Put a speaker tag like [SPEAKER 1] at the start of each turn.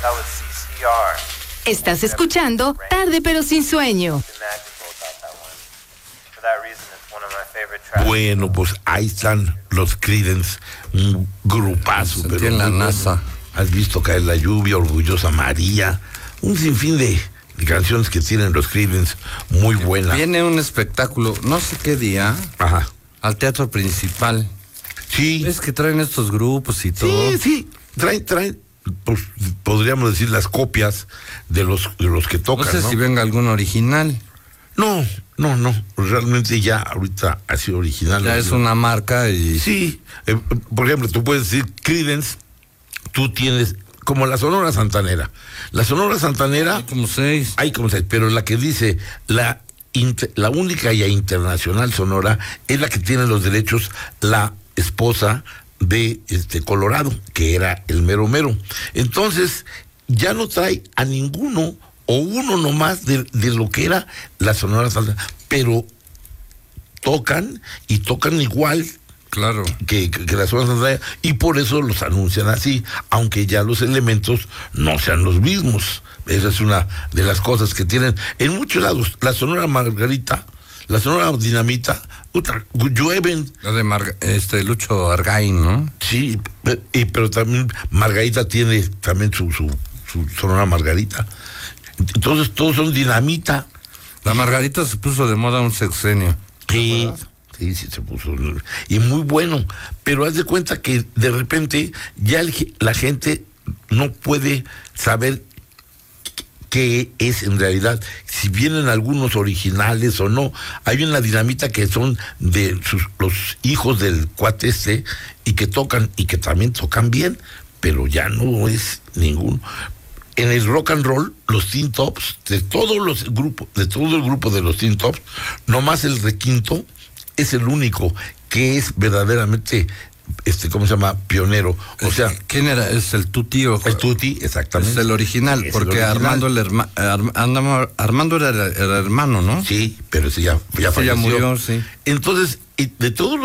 [SPEAKER 1] Estás escuchando Tarde pero sin sueño.
[SPEAKER 2] Bueno, pues ahí están los Creedence, un grupazo.
[SPEAKER 3] Sentí en la NASA.
[SPEAKER 2] Has visto caer la lluvia, Orgullosa María, un sinfín de canciones que tienen los Creedence, muy buenas.
[SPEAKER 3] Viene un espectáculo, no sé qué día,
[SPEAKER 2] Ajá.
[SPEAKER 3] al Teatro Principal.
[SPEAKER 2] Sí.
[SPEAKER 3] Es que traen estos grupos y todo.
[SPEAKER 2] Sí, traen, pues podríamos decir las copias de los que tocan,
[SPEAKER 3] No sé si venga algún original.
[SPEAKER 2] No, realmente ya ahorita ha sido original.
[SPEAKER 3] Ya es una marca y...
[SPEAKER 2] Sí, por ejemplo, tú puedes decir Creedence, tú tienes como la Sonora Santanera. La Sonora Santanera...
[SPEAKER 3] Hay como seis,
[SPEAKER 2] pero la que dice la única y internacional Sonora es la que tiene los derechos la esposa de Colorado, que era el mero mero. Entonces, ya no trae a ninguno o uno nomás de lo que era la Sonora Santanera, pero tocan igual.
[SPEAKER 3] claro,
[SPEAKER 2] que la Sonora Santanera, y por eso los anuncian así, aunque ya los elementos no sean los mismos. Esa es una de las cosas que tienen en muchos lados. La Sonora Margarita, la Sonora Dinamita, llueven.
[SPEAKER 3] la de Lucho Argaín, ¿no?
[SPEAKER 2] Sí, pero también Margarita tiene también su Sonora Margarita. Entonces todos son dinamita.
[SPEAKER 3] La Margarita se puso de moda un sexenio.
[SPEAKER 2] Sí, se puso. Y muy bueno. Pero haz de cuenta que de repente ya la gente no puede saber qué es en realidad, si vienen algunos originales o no. Hay una dinamita que son de los hijos del cuate y que tocan, y que también tocan bien, pero ya no es ninguno. En el rock and roll, los Teen Tops, de todo el grupo de los Teen Tops, nomás el requinto es el único que es verdaderamente, ¿cómo se llama? Pionero. O sea,
[SPEAKER 3] ¿quién era? Es el Tuti.
[SPEAKER 2] El Tuti, exactamente.
[SPEAKER 3] Es el original,
[SPEAKER 2] es
[SPEAKER 3] porque
[SPEAKER 2] el original.
[SPEAKER 3] Armando era hermano, ¿no?
[SPEAKER 2] Sí, pero ese ya falleció.
[SPEAKER 3] Ya murió, sí.
[SPEAKER 2] Entonces, de todos los